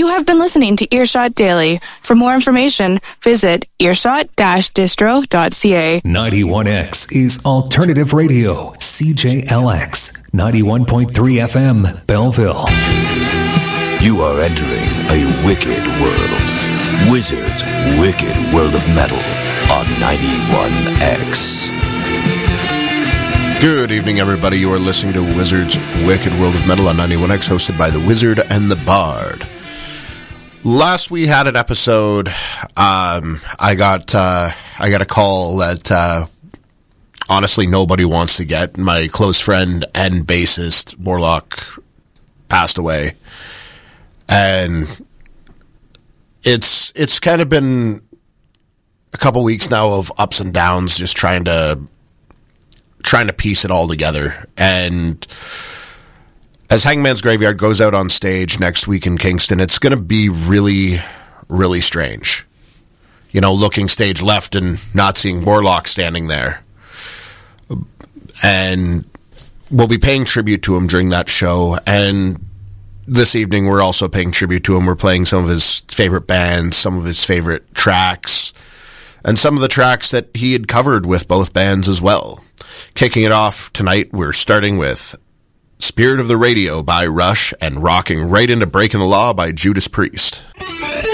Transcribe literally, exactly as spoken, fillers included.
You have been listening to Earshot Daily. For more information, visit earshot dash distro dot c a. ninety-one X is Alternative Radio, C J L X, ninety-one point three F M, Belleville. You are entering a wicked world. Wizard's Wicked World of Metal on ninety-one X. Good evening, everybody. You are listening to Wizard's Wicked World of Metal on ninety-one X, hosted by the Wizard and the Bard. Last we had an episode, um, I got uh, I got a call that uh, honestly nobody wants to get. My close friend and bassist, Morlock, passed away. And it's it's kind of been a couple weeks now of ups and downs, just trying to trying to piece it all together. And as Hangman's Graveyard goes out on stage next week in Kingston, it's going to be really, really strange. You know, looking stage left and not seeing Morlock standing there. And we'll be paying tribute to him during that show. And this evening, we're also paying tribute to him. We're playing some of his favorite bands, some of his favorite tracks, and some of the tracks that he had covered with both bands as well. Kicking it off tonight, we're starting with Spirit of the Radio by Rush and rocking right into Breaking the Law by Judas Priest.